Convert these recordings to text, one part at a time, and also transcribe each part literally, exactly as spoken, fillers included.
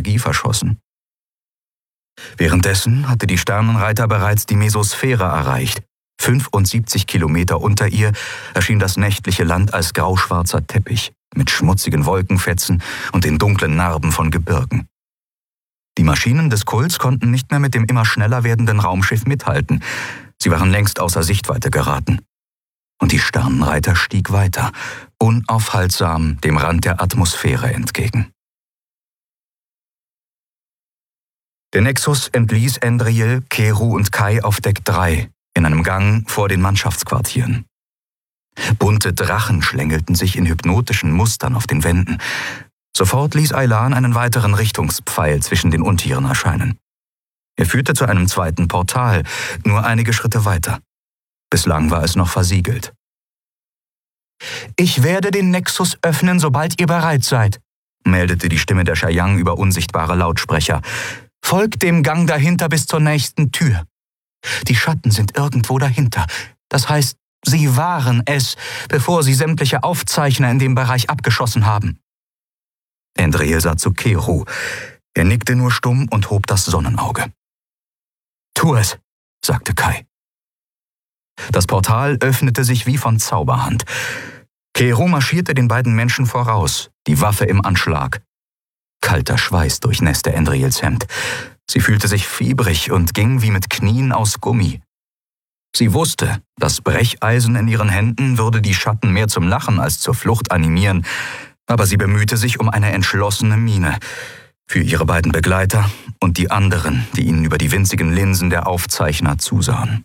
Energie verschossen. Währenddessen hatte die Sternenreiter bereits die Mesosphäre erreicht. fünfundsiebzig Kilometer unter ihr erschien das nächtliche Land als grauschwarzer Teppich mit schmutzigen Wolkenfetzen und den dunklen Narben von Gebirgen. Die Maschinen des Kults konnten nicht mehr mit dem immer schneller werdenden Raumschiff mithalten. Sie waren längst außer Sichtweite geraten. Und die Sternenreiter stieg weiter, unaufhaltsam dem Rand der Atmosphäre entgegen. Der Nexus entließ Andriel, Keru und Kai auf Deck drei, in einem Gang vor den Mannschaftsquartieren. Bunte Drachen schlängelten sich in hypnotischen Mustern auf den Wänden. Sofort ließ Aylan einen weiteren Richtungspfeil zwischen den Untieren erscheinen. Er führte zu einem zweiten Portal, nur einige Schritte weiter. Bislang war es noch versiegelt. »Ich werde den Nexus öffnen, sobald ihr bereit seid«, meldete die Stimme der Shayang über unsichtbare Lautsprecher. »Folgt dem Gang dahinter bis zur nächsten Tür. Die Schatten sind irgendwo dahinter. Das heißt, sie waren es, bevor sie sämtliche Aufzeichner in dem Bereich abgeschossen haben.« Andriel sah zu Keru. Er nickte nur stumm und hob das Sonnenauge. »Tu es«, sagte Kai. Das Portal öffnete sich wie von Zauberhand. Keru marschierte den beiden Menschen voraus, die Waffe im Anschlag. Kalter Schweiß durchnässte Andriels Hemd. Sie fühlte sich fiebrig und ging wie mit Knien aus Gummi. Sie wusste, das Brecheisen in ihren Händen würde die Schatten mehr zum Lachen als zur Flucht animieren, aber sie bemühte sich um eine entschlossene Miene für ihre beiden Begleiter und die anderen, die ihnen über die winzigen Linsen der Aufzeichner zusahen.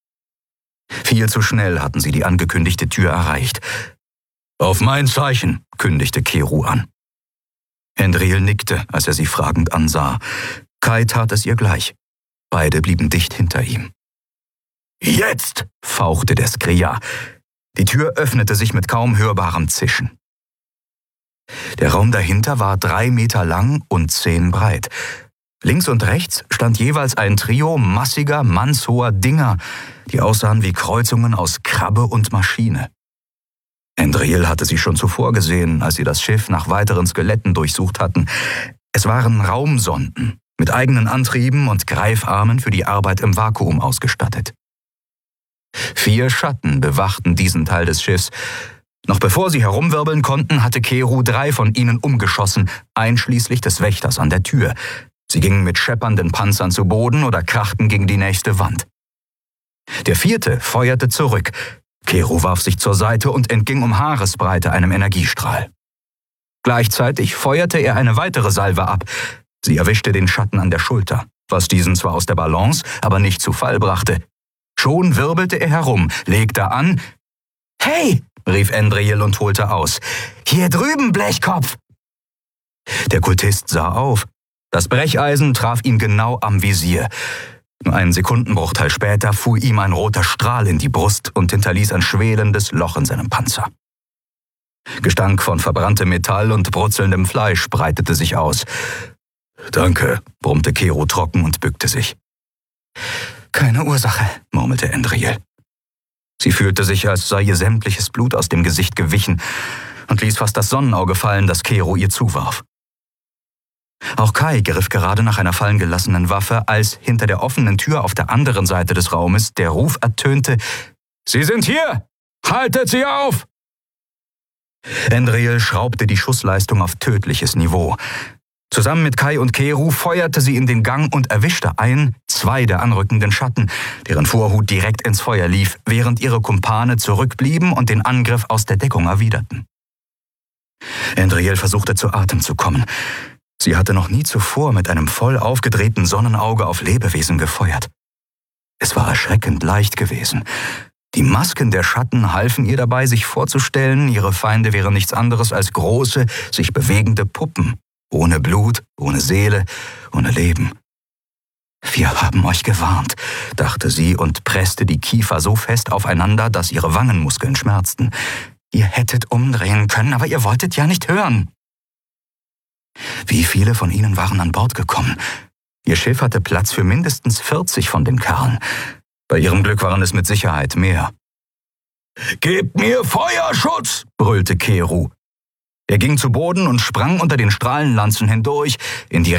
Viel zu schnell hatten sie die angekündigte Tür erreicht. »Auf mein Zeichen«, kündigte Keru an. Andriel nickte, als er sie fragend ansah. Kai tat es ihr gleich. Beide blieben dicht hinter ihm. »Jetzt«, fauchte der Skria. Die Tür öffnete sich mit kaum hörbarem Zischen. Der Raum dahinter war drei Meter lang und zehn breit. Links und rechts stand jeweils ein Trio massiger, mannshoher Dinger, die aussahen wie Kreuzungen aus Krabbe und Maschine. Andriel hatte sie schon zuvor gesehen, als sie das Schiff nach weiteren Skeletten durchsucht hatten. Es waren Raumsonden, mit eigenen Antrieben und Greifarmen für die Arbeit im Vakuum ausgestattet. Vier Schatten bewachten diesen Teil des Schiffs. Noch bevor sie herumwirbeln konnten, hatte Keru drei von ihnen umgeschossen, einschließlich des Wächters an der Tür. Sie gingen mit scheppernden Panzern zu Boden oder krachten gegen die nächste Wand. Der vierte feuerte zurück. Keru warf sich zur Seite und entging um Haaresbreite einem Energiestrahl. Gleichzeitig feuerte er eine weitere Salve ab. Sie erwischte den Schatten an der Schulter, was diesen zwar aus der Balance, aber nicht zu Fall brachte. Schon wirbelte er herum, legte an. »Hey«, rief Andriel und holte aus. »Hier drüben, Blechkopf!« Der Kultist sah auf. Das Brecheisen traf ihn genau am Visier. Nur einen Sekundenbruchteil später fuhr ihm ein roter Strahl in die Brust und hinterließ ein schwelendes Loch in seinem Panzer. Gestank von verbranntem Metall und brutzelndem Fleisch breitete sich aus. »Danke«, brummte Keru trocken und bückte sich. »Keine Ursache«, murmelte Andriel. Sie fühlte sich, als sei ihr sämtliches Blut aus dem Gesicht gewichen und ließ fast das Sonnenauge fallen, das Keru ihr zuwarf. Auch Kai griff gerade nach einer fallen gelassenen Waffe, als hinter der offenen Tür auf der anderen Seite des Raumes der Ruf ertönte: »Sie sind hier! Haltet sie auf!« Andriel schraubte die Schussleistung auf tödliches Niveau. Zusammen mit Kai und Keru feuerte sie in den Gang und erwischte ein, zwei der anrückenden Schatten, deren Vorhut direkt ins Feuer lief, während ihre Kumpane zurückblieben und den Angriff aus der Deckung erwiderten. Andriel versuchte zu Atem zu kommen. Sie hatte noch nie zuvor mit einem voll aufgedrehten Sonnenauge auf Lebewesen gefeuert. Es war erschreckend leicht gewesen. Die Masken der Schatten halfen ihr dabei, sich vorzustellen, ihre Feinde wären nichts anderes als große, sich bewegende Puppen, ohne Blut, ohne Seele, ohne Leben. »Wir haben euch gewarnt«, dachte sie und presste die Kiefer so fest aufeinander, dass ihre Wangenmuskeln schmerzten. »Ihr hättet umdrehen können, aber ihr wolltet ja nicht hören.« Wie viele von ihnen waren an Bord gekommen? Ihr Schiff hatte Platz für mindestens vierzig von den Kerlen. Bei ihrem Glück waren es mit Sicherheit mehr. »Gebt mir Feuerschutz«, brüllte Keru. Er ging zu Boden und sprang unter den Strahlenlanzen hindurch in die